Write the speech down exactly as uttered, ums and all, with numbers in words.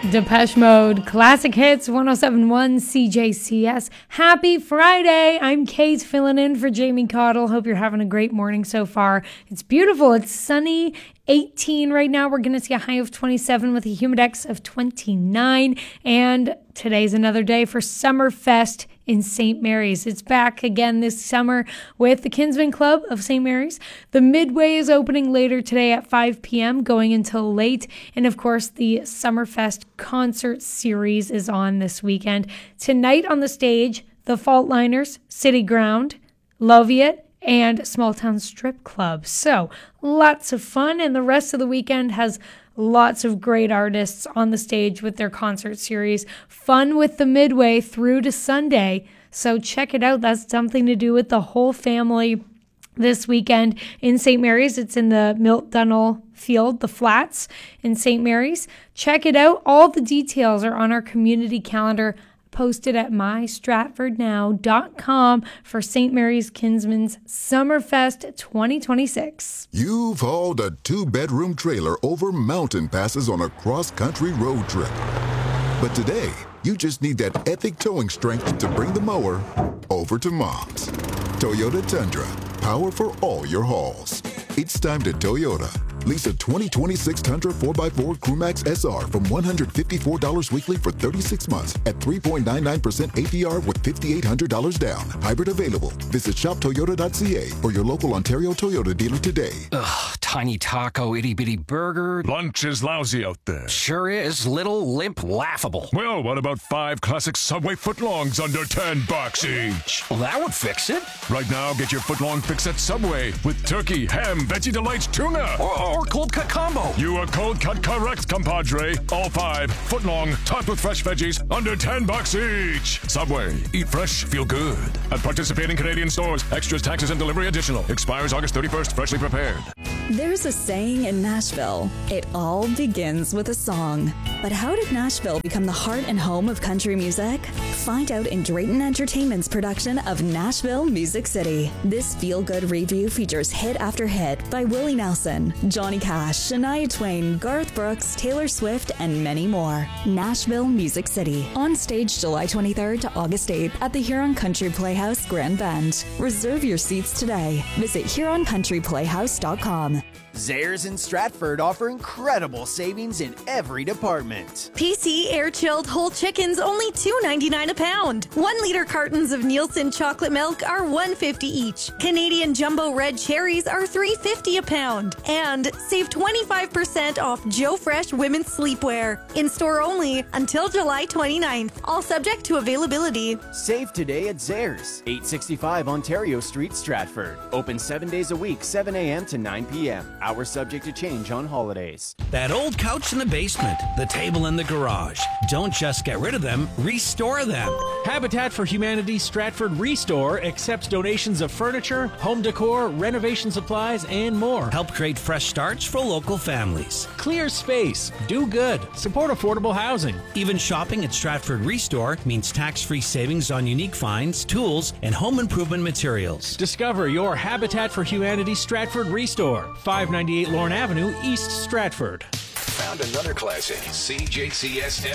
Depeche Mode, Classic Hits, one oh seven point one C J C S. Happy Friday. I'm Kate, filling in for Jamie Cottle. Hope you're having a great morning so far. It's beautiful. It's sunny, eighteen right now. We're going to see a high of twenty-seven with a humidex of twenty-nine. And today's another day for Summerfest in Saint Mary's. It's back again this summer with the Kinsman Club of Saint Mary's. The Midway is opening later today at five p.m., going until late. And of course, the Summerfest concert series is on this weekend. Tonight on the stage, the Faultliners, City Ground, Loviet, and Small Town Strip Club. So lots of fun, and the rest of the weekend has lots of great artists on the stage with their concert series. Fun with the Midway through to Sunday. So check it out. That's something to do with the whole family this weekend in Saint Mary's. It's in the Milt Dunnell Field, the Flats in Saint Mary's. Check it out. All the details are on our community calendar posted at my stratford now dot com for Saint Mary's Kinsman's Summerfest twenty twenty-six. You've hauled a two-bedroom trailer over mountain passes on a cross-country road trip. But today, you just need that epic towing strength to bring the mower over to Mom's. Toyota Tundra, power for all your hauls. It's time to Toyota. Lease a twenty twenty-six Tundra four by four Crewmax S R from one hundred fifty-four dollars weekly for thirty-six months at three point nine nine percent A P R with five thousand eight hundred dollars down. Hybrid available. Visit shop toyota dot c a or your local Ontario Toyota dealer today. Ugh, tiny taco, itty-bitty burger. Lunch is lousy out there. Sure is. Little, limp, laughable. Well, what about five classic Subway footlongs under ten bucks each? Well, that would fix it. Right now, get your footlong fix at Subway with turkey, ham, Veggie Delights, tuna. Or, or cold cut combo. You are cold cut correct, compadre. All five, footlong, topped with fresh veggies, under ten bucks each. Subway, eat fresh, feel good. At participating Canadian stores, extras, taxes, and delivery additional. Expires August thirty-first, freshly prepared. There's a saying in Nashville, it all begins with a song. But how did Nashville become the heart and home of country music? Find out in Drayton Entertainment's production of Nashville Music City. This feel-good review features hit after hit by Willie Nelson, Johnny Cash, Shania Twain, Garth Brooks, Taylor Swift, and many more. Nashville Music City. On stage July twenty-third to August eighth at the Huron Country Playhouse, Grand Bend. Reserve your seats today. Visit huron country playhouse dot com. Zehrs in Stratford offer incredible savings in every department. P C Air Chilled Whole Chickens only two ninety-nine a pound. One liter cartons of Nielsen chocolate milk are one fifty each. Canadian Jumbo Red Cherries are three fifty a pound. And save twenty-five percent off Joe Fresh women's sleepwear. In store only until July twenty-ninth. All subject to availability. Save today at Zehrs, eight sixty-five Ontario Street, Stratford. Open seven days a week, seven a.m. to nine p.m. Hours subject to change on holidays. That old couch in the basement, the table in the garage. Don't just get rid of them, restore them. Habitat for Humanity Stratford Restore accepts donations of furniture, home decor, renovation supplies, and more. Help create fresh starts for local families. Clear space, do good, support affordable housing. Even shopping at Stratford Restore means tax-free savings on unique finds, tools, and home improvement materials. Discover your Habitat for Humanity Stratford Restore, five ninety-eight Lorne Avenue, East Stratford. Found another classic C J C S F